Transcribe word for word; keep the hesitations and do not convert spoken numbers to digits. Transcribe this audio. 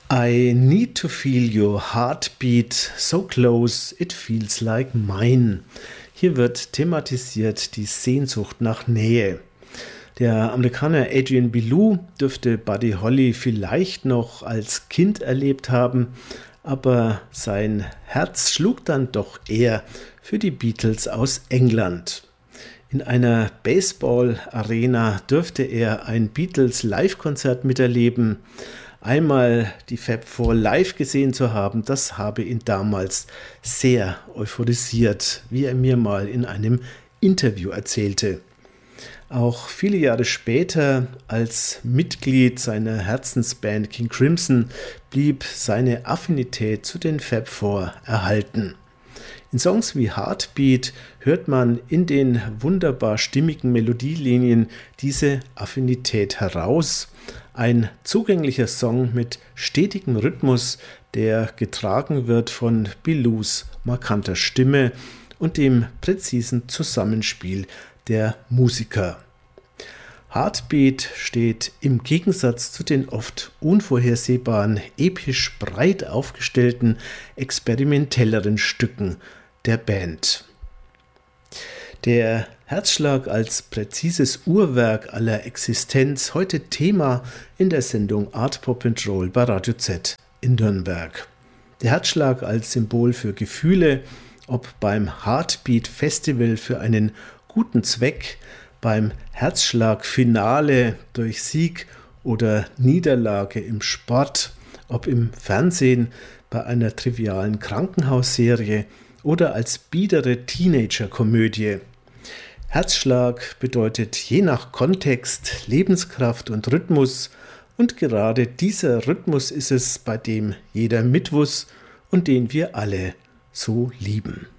I need to feel your heartbeat so close it feels like mine. Hier wird thematisiert die Sehnsucht nach Nähe. Der Amerikaner Adrian Belew dürfte Buddy Holly vielleicht noch als Kind erlebt haben, aber sein Herz schlug dann doch eher für die Beatles aus England. In einer Baseball-Arena dürfte er ein Beatles-Live-Konzert miterleben. Einmal die Fab Four live gesehen zu haben, das habe ihn damals sehr euphorisiert, wie er mir mal in einem Interview erzählte. Auch viele Jahre später, als Mitglied seiner Herzensband King Crimson, blieb seine Affinität zu den Fab Four erhalten. In Songs wie Heartbeat hört man in den wunderbar stimmigen Melodielinien diese Affinität heraus. Ein zugänglicher Song mit stetigem Rhythmus, der getragen wird von Belews markanter Stimme und dem präzisen Zusammenspiel der Musiker. Heartbeat steht im Gegensatz zu den oft unvorhersehbaren, episch breit aufgestellten, experimentelleren Stücken der Band. Der Herzschlag als präzises Uhrwerk aller Existenz, heute Thema in der Sendung Art Pop and Roll bei Radio Z in Nürnberg. Der Herzschlag als Symbol für Gefühle, ob beim Heartbeat Festival für einen guten Zweck, beim Herzschlag-Finale durch Sieg oder Niederlage im Sport, ob im Fernsehen, bei einer trivialen Krankenhausserie oder als biedere Teenager-Komödie. Herzschlag bedeutet je nach Kontext Lebenskraft und Rhythmus, und gerade dieser Rhythmus ist es, bei dem jeder mitwuss und den wir alle so lieben.